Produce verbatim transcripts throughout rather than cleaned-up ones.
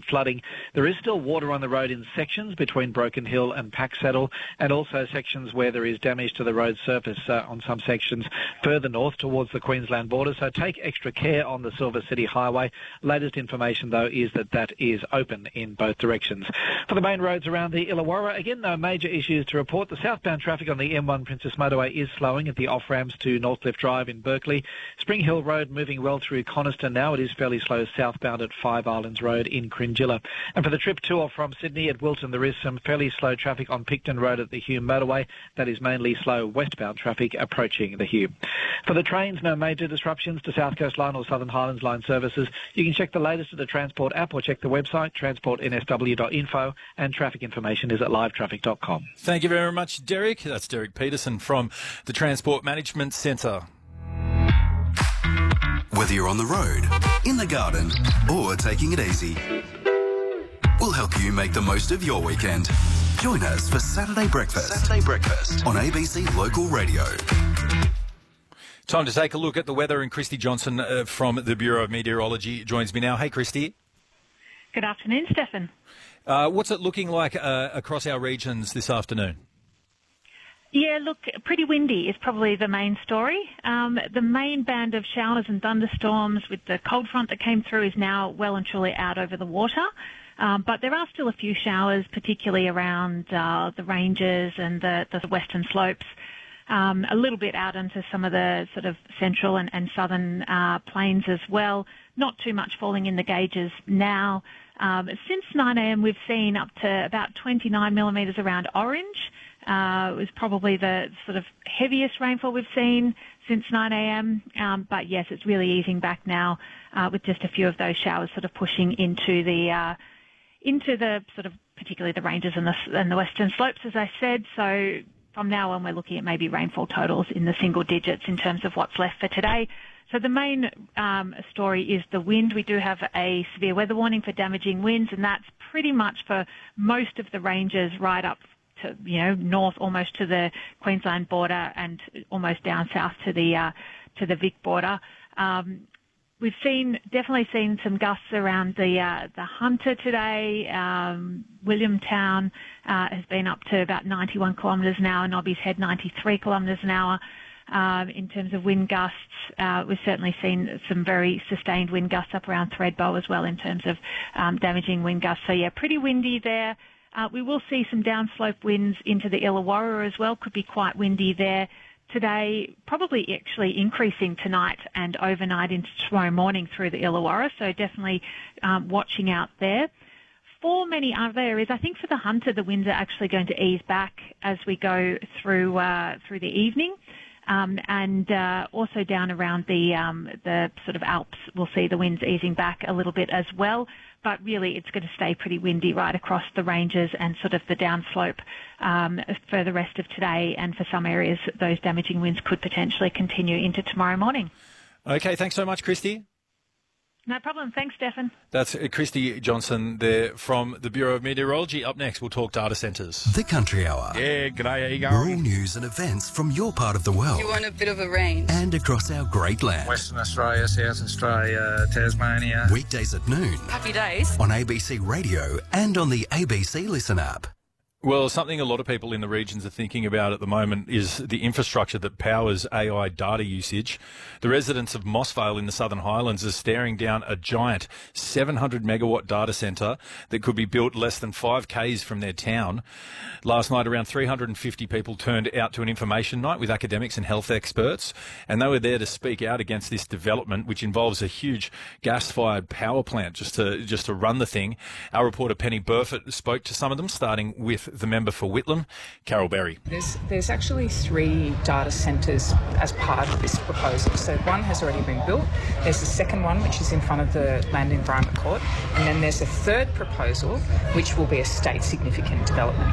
some flooding. There is still water on the road in sections between Broken Hill and Packsaddle, and also sections where there is damage to the road surface uh, on some sections further north towards the Queensland border. So take extra care on the Silver City Highway. Latest information, though, is that that is open in both directions. For the main roads around the Illawarra, again, no major issues to report. The southbound traffic on the M one Princess Motorway is slowing at the off-ramps to Northcliffe Drive in Berkeley. Spring Hill Road moving well through Coniston now. It is fairly slow southbound at Five Islands Road in Cringilla. And for the trip to or from Sydney at Wilton, there is some fairly slow traffic on Picton Road at the Hume Motorway. That is mainly slow westbound traffic approaching the Hume. For the trains, no major disruptions to South Coast Line or Southern Highlands Line services. You can check the latest at the Transport app or check the website, transport n s w dot info, and traffic information is at live traffic dot com. Thank you very much, Derek. That's Derek Peterson from the Transport Management Centre. Whether you're on the road, in the garden, or taking it easy, we'll help you make the most of your weekend. Join us for Saturday Breakfast. Saturday Breakfast on A B C Local Radio. Time to take a look at the weather, and Christy Johnson uh, from the Bureau of Meteorology joins me now. Hey, Christy. Good afternoon, Stefan. Uh, what's it looking like uh, across our regions this afternoon? Yeah, look, pretty windy is probably the main story. Um, the main band of showers and thunderstorms with the cold front that came through is now well and truly out over the water. Um, but there are still a few showers, particularly around uh, the ranges and the, the western slopes. Um, a little bit out into some of the sort of central and, and southern uh, plains as well. Not too much falling in the gauges now. Um, since nine a m we've seen up to about twenty-nine millimetres around Orange. Uh, it was probably the sort of heaviest rainfall we've seen since nine a m Um, but yes, it's really easing back now uh, with just a few of those showers sort of pushing into the uh, into the sort of particularly the ranges and the, and the western slopes, as I said. So from now on, we're looking at maybe rainfall totals in the single digits in terms of what's left for today. So the main um, story is the wind. We do have a severe weather warning for damaging winds, and that's pretty much for most of the ranges right up to, you know, north almost to the Queensland border and almost down south to the uh, to the Vic border. Um, we've seen definitely seen some gusts around the uh, the Hunter today. Um, Williamtown uh, has been up to about ninety-one kilometres an hour. Nobby's Head ninety-three kilometres an hour. Um, in terms of wind gusts, uh, we've certainly seen some very sustained wind gusts up around Thredbo as well in terms of um, damaging wind gusts. So yeah, pretty windy there. Uh, we will see some downslope winds into the Illawarra as well. Could be quite windy there today, probably actually increasing tonight and overnight into tomorrow morning through the Illawarra. So definitely um, watching out there. For many other areas, I think for the Hunter, the winds are actually going to ease back as we go through uh, through the evening. Um, and uh, also down around the um, the sort of Alps, we'll see the winds easing back a little bit as well. But really, it's going to stay pretty windy right across the ranges and sort of the downslope um, for the rest of today. And for some areas, those damaging winds could potentially continue into tomorrow morning. Okay, thanks so much, Christy. No problem. Thanks, Stefan. That's Christy Johnson there from the Bureau of Meteorology. Up next, we'll talk data centres. The Country Hour. Yeah, g'day, how you Rural going? news and events from your part of the world. You want a bit of a range? And across our great land. Western Australia, South Australia, Tasmania. Weekdays at noon. Happy days. On A B C Radio and on the A B C Listen app. Well, something a lot of people in the regions are thinking about at the moment is the infrastructure that powers A I data usage. The residents of Mossvale in the Southern Highlands are staring down a giant seven hundred megawatt data centre that could be built less than five kays from their town. Last night, around three hundred fifty people turned out to an information night with academics and health experts, and they were there to speak out against this development, which involves a huge gas-fired power plant just to just to run the thing. Our reporter Penny Burford spoke to some of them, starting with the member for Whitlam, Carol Berry. There's, there's actually three data centres as part of this proposal. So one has already been built. There's the second one, which is in front of the Land Environment Court. And then there's a third proposal, which will be a state significant development.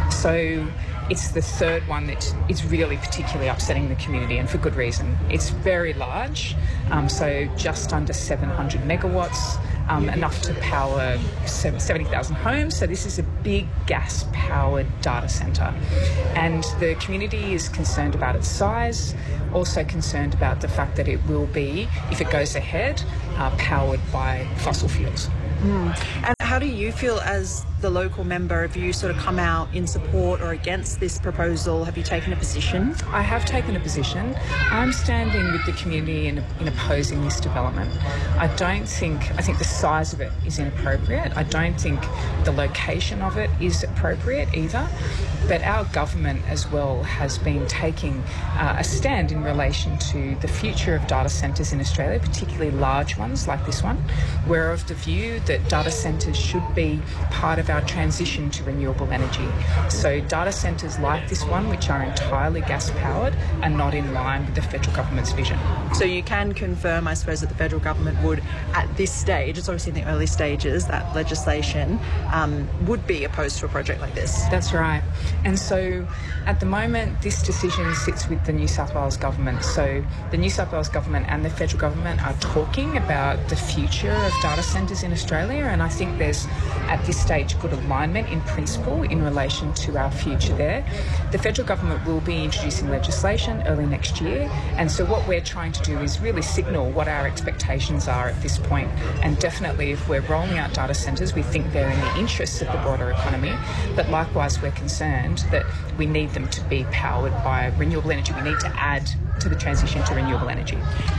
So it's the third one that is really particularly upsetting the community, and for good reason. It's very large, um, so just under seven hundred megawatts, um, enough to power seventy thousand homes. So this is a big gas-powered data centre. And the community is concerned about its size, also concerned about the fact that it will be, if it goes ahead, uh, powered by fossil fuels. Mm. And How do you feel as the local member? Have you sort of come out in support or against this proposal? Have you taken a position? I have taken a position. I'm standing with the community in, in opposing this development. I don't think, I think the size of it is inappropriate. I don't think the location of it is appropriate either. But our government as well has been taking uh, a stand in relation to the future of data centres in Australia, particularly large ones like this one. We're of the view that data centres should be part of our transition to renewable energy. So data centres like this one, which are entirely gas-powered, are not in line with the federal government's vision. So you can confirm, I suppose, that the federal government would, at this stage, it's obviously in the early stages, that legislation um, would be opposed to a project like this. That's right. And so at the moment, this decision sits with the New South Wales government. So the New South Wales government and the federal government are talking about the future of data centres in Australia, and I think there's, at this stage, good alignment in principle in relation to our future there. The federal government will be introducing legislation early next year, and so what we're trying to do is really signal what our expectations are at this point. And definitely, if we're rolling out data centres, we think they're in the interests of the broader economy, but likewise we're concerned that we need them to be powered by renewable energy. We need to add to the transition to renewable energy.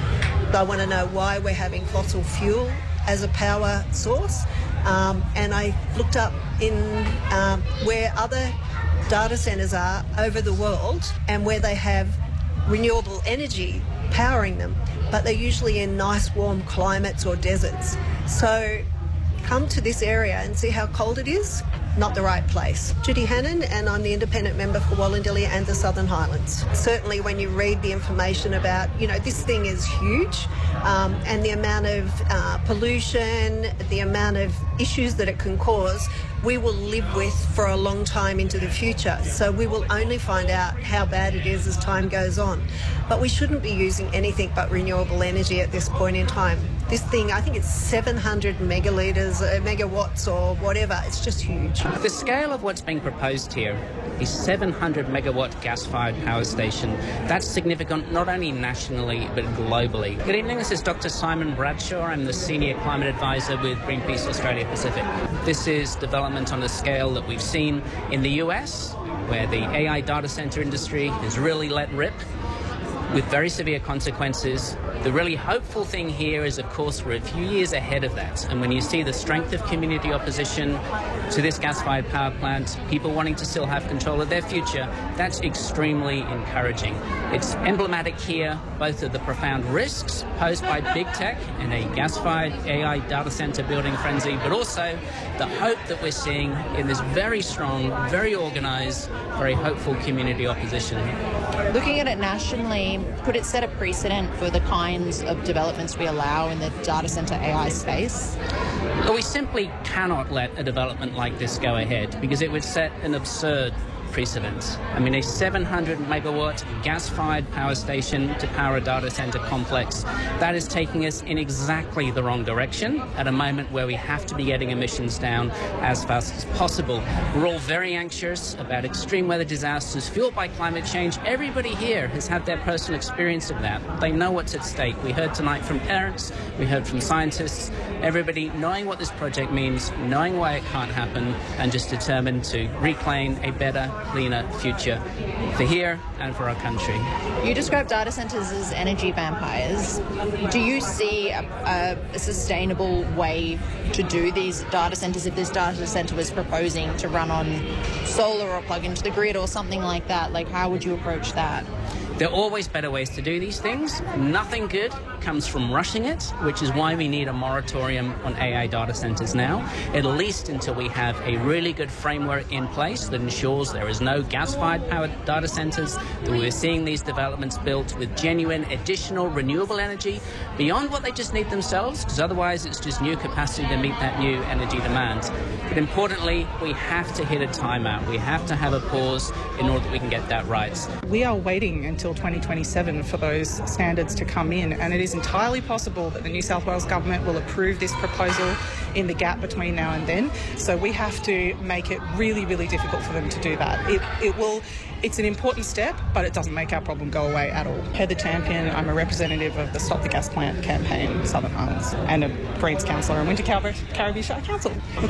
I want to know why we're having fossil fuel as a power source. Um, and I looked up in um, where other data centres are over the world and where they have renewable energy powering them, but they're usually in nice warm climates or deserts. So come to this area and see how cold it is. Not the right place. Judy Hannon, and I'm the independent member for Wallumbilla and the Southern Highlands. Certainly when you read the information about, you know, this thing is huge, um, and the amount of uh, pollution, the amount of issues that it can cause, we will live with for a long time into the future. So we will only find out how bad it is as time goes on. But we shouldn't be using anything but renewable energy at this point in time. This thing, I think it's seven hundred megalitres, uh, megawatts or whatever. It's just huge. The scale of what's being proposed here is seven hundred megawatt gas-fired power station. That's significant not only nationally but globally. Good evening, this is Doctor Simon Bradshaw. I'm the Senior Climate Advisor with Greenpeace Australia Pacific. This is development on a scale that we've seen in the U S, where the A I data centre industry has really let rip, with very severe consequences. The really hopeful thing here is, of course, we're a few years ahead of that. And when you see the strength of community opposition to this gas-fired power plant, people wanting to still have control of their future, that's extremely encouraging. It's emblematic here, both of the profound risks posed by big tech in a gas-fired A I data center building frenzy, but also the hope that we're seeing in this very strong, very organized, very hopeful community opposition. Looking at it nationally, could it set a precedent for the kinds of developments we allow in the data center A I space? Well, we simply cannot let a development like this go ahead because it would set an absurd precedent. I mean, a seven hundred megawatt gas-fired power station to power a data center complex, that is taking us in exactly the wrong direction at a moment where we have to be getting emissions down as fast as possible. We're all very anxious about extreme weather disasters fueled by climate change. Everybody here has had their personal experience of that. They know what's at stake. We heard tonight from parents, we heard from scientists, everybody knowing what this project means, knowing why it can't happen, and just determined to reclaim a better, cleaner future for here and for our country. You describe data centres as energy vampires. Do you see a, a, a sustainable way to do these data centres if this data centre was proposing to run on solar or plug into the grid or something like that? Like, how would you approach that? There are always better ways to do these things. Nothing good comes from rushing it, which is why we need a moratorium on A I data centres now, at least until we have a really good framework in place that ensures there is no gas-fired powered data centres, that we're seeing these developments built with genuine additional renewable energy beyond what they just need themselves, because otherwise it's just new capacity to meet that new energy demand. But importantly, we have to hit a timeout. We have to have a pause in order that we can get that right. We are waiting until twenty twenty-seven for those standards to come in, and it is entirely possible that the New South Wales government will approve this proposal in the gap between now and then. So we have to make it really, really difficult for them to do that. It, it will, it's an important step, but it doesn't make our problem go away at all. Heather Champion, I'm a representative of the Stop the Gas Plant campaign, Southern Highlands, and a Greens councillor in Winter Carriby Shire Council.